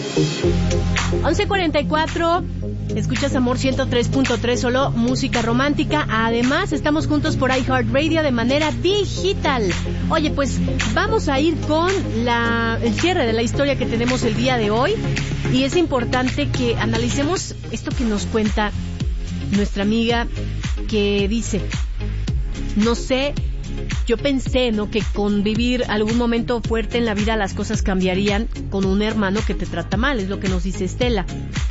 11:44, escuchas Amor 103.3, solo música romántica. Además, estamos juntos por iHeartRadio de manera digital. Oye, pues vamos a ir con el cierre de la historia que tenemos el día de hoy. Y es importante que analicemos esto que nos cuenta nuestra amiga, que dice: no sé, yo pensé, ¿no?, que con vivir algún momento fuerte en la vida las cosas cambiarían con un hermano que te trata mal, es lo que nos dice Estela.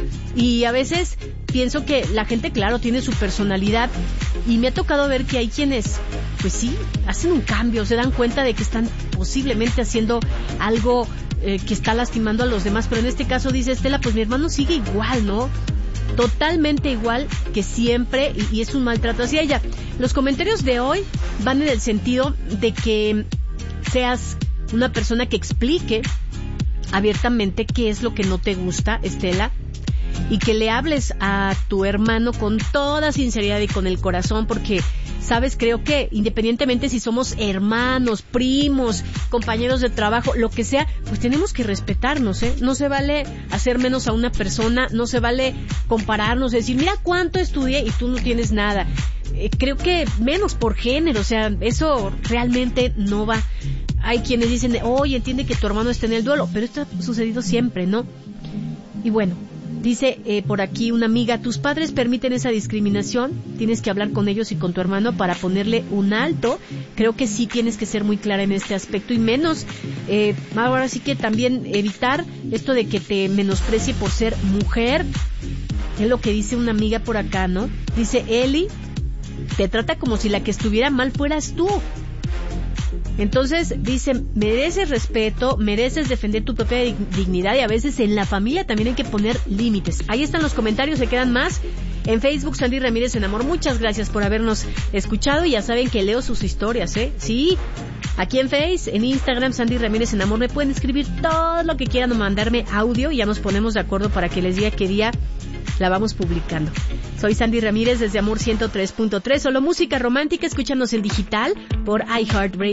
Y a veces pienso que la gente, claro, tiene su personalidad, y me ha tocado ver que hay quienes, pues sí, hacen un cambio, se dan cuenta de que están posiblemente haciendo algo que está lastimando a los demás, pero en este caso, dice Estela, pues mi hermano sigue igual, ¿no? Totalmente igual que siempre, y es un maltrato hacia ella. Los comentarios de hoy van en el sentido de que seas una persona que explique abiertamente qué es lo que no te gusta, Estela, y que le hables a tu hermano con toda sinceridad y con el corazón, porque, sabes, creo que independientemente si somos hermanos, primos, compañeros de trabajo, lo que sea, pues tenemos que respetarnos, ¿eh? No se vale hacer menos a una persona, no se vale compararnos, decir, mira cuánto estudié y tú no tienes nada. Creo que menos por género, o sea, eso realmente no va. Hay quienes dicen, oye, entiende que tu hermano está en el duelo, pero esto ha sucedido siempre, ¿no? Y bueno, dice por aquí una amiga, tus padres permiten esa discriminación, tienes que hablar con ellos y con tu hermano para ponerle un alto. Creo que sí tienes que ser muy clara en este aspecto, y menos, ahora sí que también evitar esto de que te menosprecie por ser mujer. Es lo que dice una amiga por acá, ¿no? Dice Eli, te trata como si la que estuviera mal fueras tú. Entonces, dice, mereces respeto, mereces defender tu propia dignidad, y a veces en la familia también hay que poner límites. Ahí están los comentarios, se quedan más. En Facebook, Sandy Ramírez en Amor, muchas gracias por habernos escuchado, y ya saben que leo sus historias, ¿eh? Sí, aquí en Face, en Instagram, Sandy Ramírez en Amor, me pueden escribir todo lo que quieran o mandarme audio, y ya nos ponemos de acuerdo para que les diga qué día la vamos publicando. Soy Sandy Ramírez desde Amor 103.3, solo música romántica. Escúchanos en digital por iHeartRadio.